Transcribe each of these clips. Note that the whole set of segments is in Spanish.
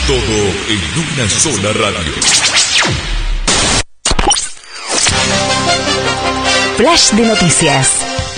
Todo en una sola radio. Flash de noticias.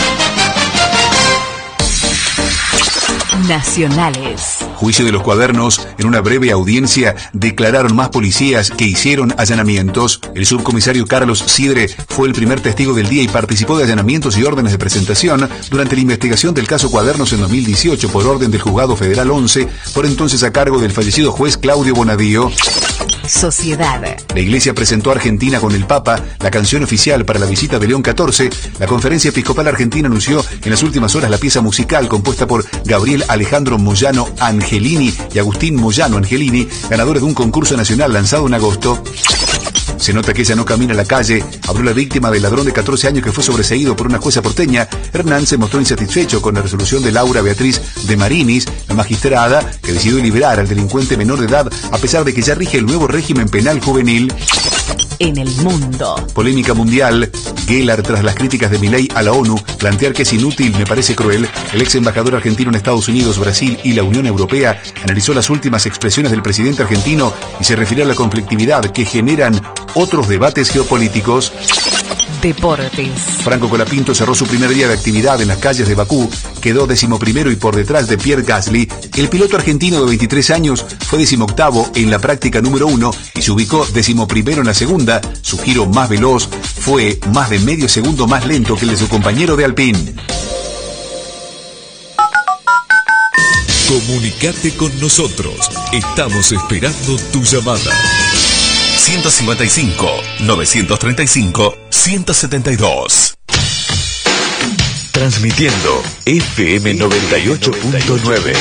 Nacionales. Juicio de los Cuadernos. En una breve audiencia declararon más policías que hicieron allanamientos. El subcomisario Carlos Sidre fue el primer testigo del día y participó de allanamientos y órdenes de presentación durante la investigación del caso Cuadernos en 2018 por orden del Juzgado Federal 11, por entonces a cargo del fallecido juez Claudio Bonadío. Sociedad. La Iglesia presentó a Argentina con el Papa, la canción oficial para la visita de León XIV. La Conferencia Episcopal Argentina anunció en las últimas horas la pieza musical compuesta por Gabriel Alejandro Moyano Angelini y Agustín Moyano Angelini, ganadores de un concurso nacional lanzado en agosto. Se nota que ella no camina a la calle, habló la víctima del ladrón de 14 años que fue sobreseído por una jueza porteña. Hernán se mostró insatisfecho con la resolución de Laura Beatriz de Marinis, la magistrada que decidió liberar al delincuente menor de edad a pesar de que ya rige el nuevo régimen penal juvenil. En el mundo. Polémica mundial. Gellar, tras las críticas de Milei a la ONU, plantear que es inútil me parece cruel. El ex embajador argentino en Estados Unidos, Brasil y la Unión Europea analizó las últimas expresiones del presidente argentino y se refirió a la conflictividad que generan otros debates geopolíticos. Deportes. Franco Colapinto cerró su primer día de actividad en las calles de Bakú, quedó 11º y por detrás de Pierre Gasly. El piloto argentino de 23 años fue 18º en la práctica número 1 y se ubicó 11º en la segunda. Su giro más veloz fue más de medio segundo más lento que el de su compañero de Alpine. Comunicate con nosotros. Estamos esperando tu llamada. 155-935-172. Transmitiendo FM 98.9.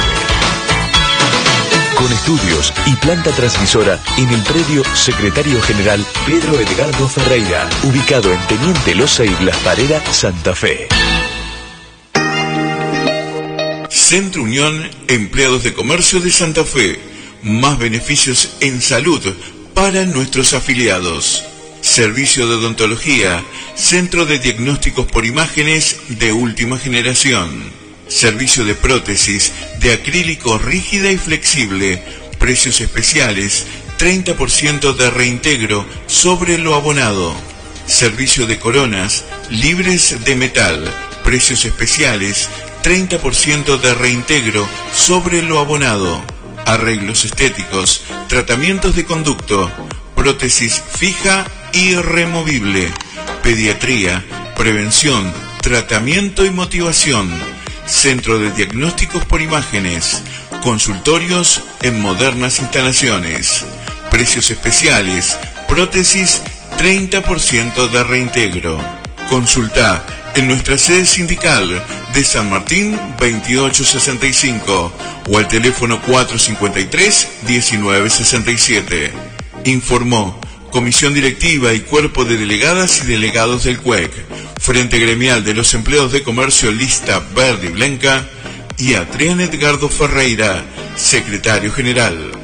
Con estudios y planta transmisora en el predio Secretario General Pedro Edgardo Ferreira, ubicado en Teniente Loza y Blas Parera, Santa Fe. Centro Unión Empleados de Comercio de Santa Fe. Más beneficios en salud para nuestros afiliados. Servicio de odontología, centro de diagnósticos por imágenes de última generación. Servicio de prótesis de acrílico rígida y flexible. Precios especiales, 30% de reintegro sobre lo abonado. Servicio de coronas libres de metal. Precios especiales, 30% de reintegro sobre lo abonado. Arreglos estéticos, tratamientos de conducto, prótesis fija y removible, pediatría, prevención, tratamiento y motivación, centro de diagnósticos por imágenes, consultorios en modernas instalaciones, precios especiales, prótesis 30% de reintegro. Consulta en nuestra sede sindical de San Martín 2865 o al teléfono 453-1967. Informó Comisión Directiva y Cuerpo de Delegadas y Delegados del CUEC, Frente Gremial de los Empleados de Comercio Lista Verde y Blanca, y Adrián Edgardo Ferreira, Secretario General.